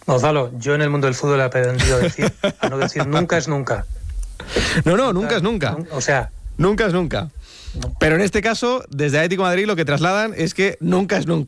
Gonzalo, yo en el mundo del fútbol he aprendido a no decir nunca es nunca. No, nunca es nunca. O sea... Nunca es nunca. Pero en este caso, desde Atlético de Madrid lo que trasladan es que nunca es nunca.